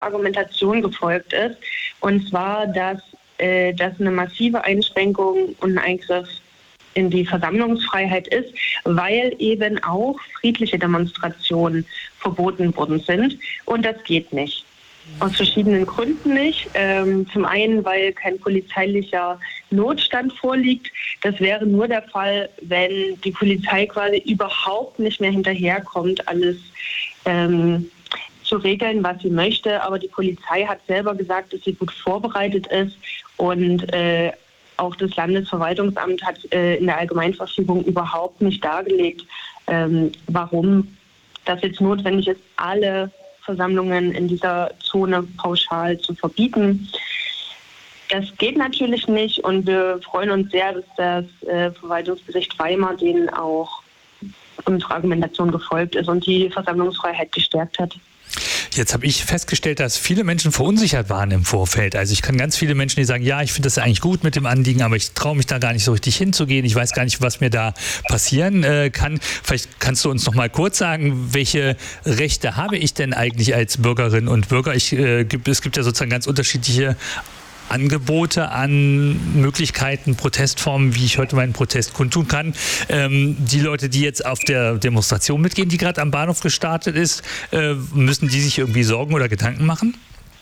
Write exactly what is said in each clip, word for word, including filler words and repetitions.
Argumentation gefolgt ist. Und zwar, dass äh, das eine massive Einschränkung und ein Eingriff in die Versammlungsfreiheit ist, weil eben auch friedliche Demonstrationen verboten worden sind. Und das geht nicht. Aus verschiedenen Gründen nicht. Ähm, zum einen, weil kein polizeilicher Notstand vorliegt. Das wäre nur der Fall, wenn die Polizei quasi überhaupt nicht mehr hinterherkommt, alles ähm, zu regeln, was sie möchte. Aber die Polizei hat selber gesagt, dass sie gut vorbereitet ist und äh, auch das Landesverwaltungsamt hat äh, in der Allgemeinverfügung überhaupt nicht dargelegt, ähm, warum das jetzt notwendig ist, alle Versammlungen in dieser Zone pauschal zu verbieten. Das geht natürlich nicht und wir freuen uns sehr, dass das äh, Verwaltungsgericht Weimar denen auch unserer Argumentation gefolgt ist und die Versammlungsfreiheit gestärkt hat. Jetzt habe ich festgestellt, dass viele Menschen verunsichert waren im Vorfeld. Also ich kann ganz viele Menschen, die sagen, ja, ich finde das eigentlich gut mit dem Anliegen, aber ich traue mich da gar nicht so richtig hinzugehen. Ich weiß gar nicht, was mir da passieren äh, kann. Vielleicht kannst du uns noch mal kurz sagen, welche Rechte habe ich denn eigentlich als Bürgerin und Bürger? Ich, äh, gibt, es gibt ja sozusagen ganz unterschiedliche Angebote an Möglichkeiten, Protestformen, wie ich heute meinen Protest kundtun kann. Ähm, die Leute, die jetzt auf der Demonstration mitgehen, die gerade am Bahnhof gestartet ist, äh, müssen die sich irgendwie Sorgen oder Gedanken machen?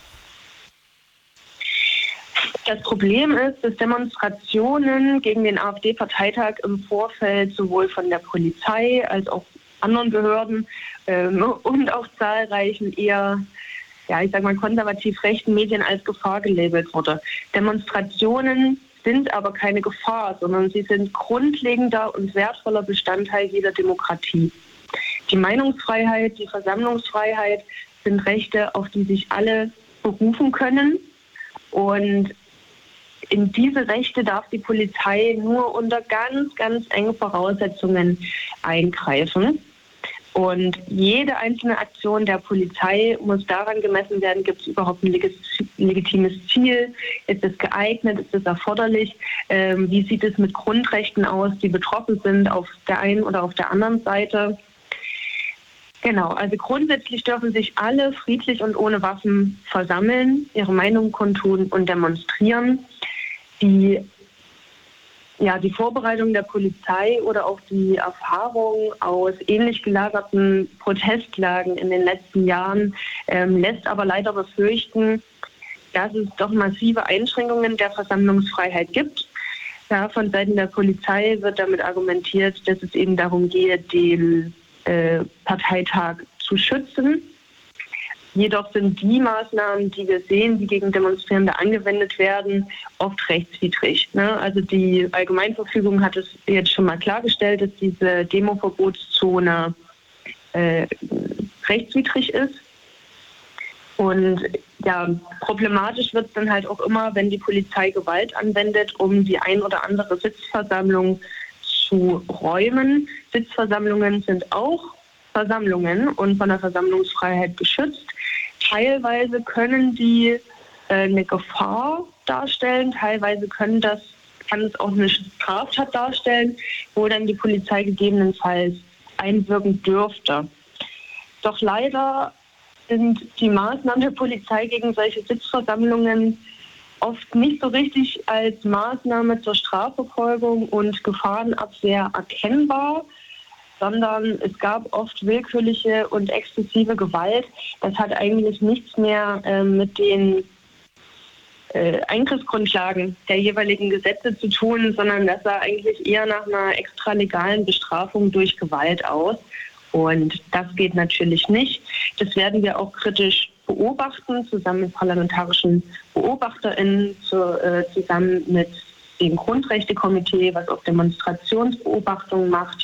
Das Problem ist, dass Demonstrationen gegen den AfD-Parteitag im Vorfeld sowohl von der Polizei als auch anderen Behörden ähm, und auch zahlreichen eher ja, ich sag mal, konservativ rechten Medien als Gefahr gelabelt wurde. Demonstrationen sind aber keine Gefahr, sondern sie sind grundlegender und wertvoller Bestandteil jeder Demokratie. Die Meinungsfreiheit, die Versammlungsfreiheit sind Rechte, auf die sich alle berufen können. Und in diese Rechte darf die Polizei nur unter ganz, ganz engen Voraussetzungen eingreifen. Und jede einzelne Aktion der Polizei muss daran gemessen werden, gibt es überhaupt ein legitimes Ziel, ist es geeignet, ist es erforderlich, ähm, wie sieht es mit Grundrechten aus, die betroffen sind auf der einen oder auf der anderen Seite. Genau, also grundsätzlich dürfen sich alle friedlich und ohne Waffen versammeln, ihre Meinung kundtun und demonstrieren. Die Ja, die Vorbereitung der Polizei oder auch die Erfahrung aus ähnlich gelagerten Protestlagen in den letzten Jahren ähm, lässt aber leider befürchten, dass es doch massive Einschränkungen der Versammlungsfreiheit gibt. Ja, von Seiten der Polizei wird damit argumentiert, dass es eben darum geht, den äh, Parteitag zu schützen. Jedoch sind die Maßnahmen, die wir sehen, die gegen Demonstrierende angewendet werden, oft rechtswidrig. Ne? Also die Allgemeinverfügung hat es jetzt schon mal klargestellt, dass diese Demoverbotszone äh, rechtswidrig ist. Und ja, problematisch wird es dann halt auch immer, wenn die Polizei Gewalt anwendet, um die ein oder andere Sitzversammlung zu räumen. Sitzversammlungen sind auch Versammlungen und von der Versammlungsfreiheit geschützt. Teilweise können die äh, eine Gefahr darstellen, teilweise können das, kann es auch eine Straftat darstellen, wo dann die Polizei gegebenenfalls einwirken dürfte. Doch leider sind die Maßnahmen der Polizei gegen solche Sitzversammlungen oft nicht so richtig als Maßnahme zur Strafverfolgung und Gefahrenabwehr erkennbar, sondern es gab oft willkürliche und exzessive Gewalt. Das hat eigentlich nichts mehr äh, mit den äh, Eingriffsgrundlagen der jeweiligen Gesetze zu tun, sondern das sah eigentlich eher nach einer extralegalen Bestrafung durch Gewalt aus. Und das geht natürlich nicht. Das werden wir auch kritisch beobachten, zusammen mit parlamentarischen BeobachterInnen, zu, äh, zusammen mit dem Grundrechtekomitee, was auch Demonstrationsbeobachtungen macht.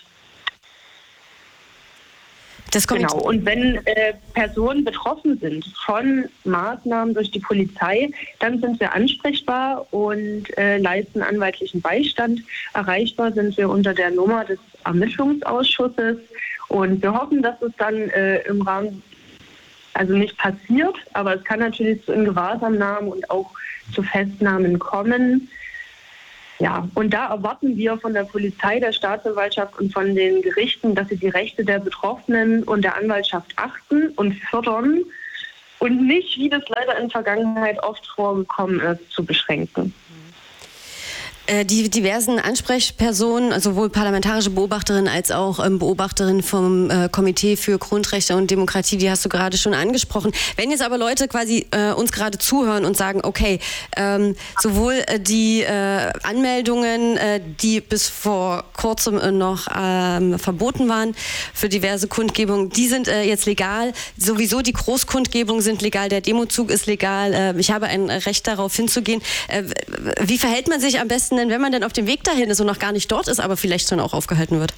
Das genau. Und wenn äh, Personen betroffen sind von Maßnahmen durch die Polizei, dann sind wir ansprechbar und äh, leisten anwaltlichen Beistand. Erreichbar sind wir unter der Nummer des Ermittlungsausschusses. Und wir hoffen, dass es dann äh, im Rahmen, also nicht passiert, aber es kann natürlich zu Ingewahrsamnahmen und auch zu Festnahmen kommen. Ja, und da erwarten wir von der Polizei, der Staatsanwaltschaft und von den Gerichten, dass sie die Rechte der Betroffenen und der Anwaltschaft achten und fördern. und nicht, wie das leider in der Vergangenheit oft vorgekommen ist, zu beschränken. Die diversen Ansprechpersonen, also sowohl parlamentarische Beobachterinnen als auch ähm, Beobachterinnen vom äh, Komitee für Grundrechte und Demokratie, die hast du gerade schon angesprochen. Wenn jetzt aber Leute quasi äh, uns gerade zuhören und sagen, okay, ähm, sowohl äh, die äh, Anmeldungen, äh, die bis vor kurzem äh, noch ähm, verboten waren für diverse Kundgebungen, die sind äh, jetzt legal. Sowieso die Großkundgebungen sind legal, der Demozug ist legal. Äh, ich habe ein Recht darauf hinzugehen. Äh, wie verhält man sich am besten denn, wenn man denn auf dem Weg dahin ist und noch gar nicht dort ist, aber vielleicht schon auch aufgehalten wird?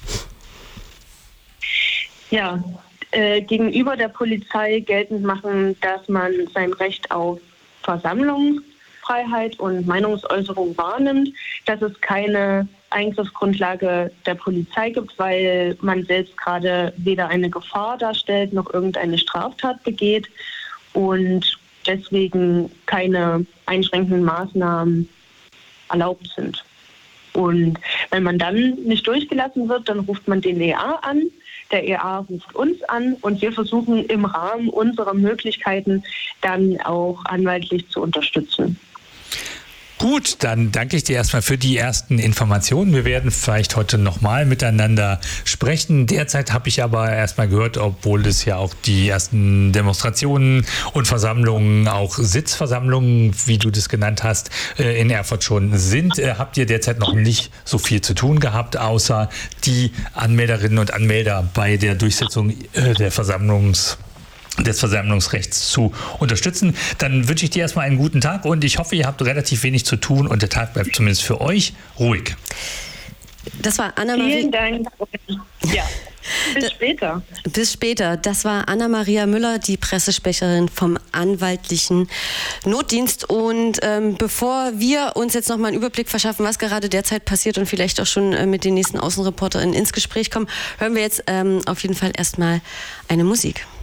Ja, äh, gegenüber der Polizei geltend machen, dass man sein Recht auf Versammlungsfreiheit und Meinungsäußerung wahrnimmt, dass es keine Eingriffsgrundlage der Polizei gibt, weil man selbst gerade weder eine Gefahr darstellt noch irgendeine Straftat begeht und deswegen keine einschränkenden Maßnahmen erlaubt sind. Und wenn man dann nicht durchgelassen wird, dann ruft man den E A an, der E A ruft uns an und wir versuchen im Rahmen unserer Möglichkeiten dann auch anwaltlich zu unterstützen. Gut, dann danke ich dir erstmal für die ersten Informationen. Wir werden vielleicht heute nochmal miteinander sprechen. Derzeit habe ich aber erstmal gehört, obwohl es ja auch die ersten Demonstrationen und Versammlungen, auch Sitzversammlungen, wie du das genannt hast, in Erfurt schon sind, habt ihr derzeit noch nicht so viel zu tun gehabt, außer die Anmelderinnen und Anmelder bei der Durchsetzung der Versammlungs des Versammlungsrechts zu unterstützen. Dann wünsche ich dir erstmal einen guten Tag und ich hoffe, ihr habt relativ wenig zu tun und der Tag bleibt zumindest für euch ruhig. Das war Anna-Maria. Vielen Dank. Ja, bis später. Bis später. Das war Anna-Maria Müller, die Pressesprecherin vom anwaltlichen Notdienst. Und ähm, bevor wir uns jetzt nochmal einen Überblick verschaffen, was gerade derzeit passiert und vielleicht auch schon äh, mit den nächsten AußenreporterInnen ins Gespräch kommen, hören wir jetzt ähm, auf jeden Fall erstmal eine Musik.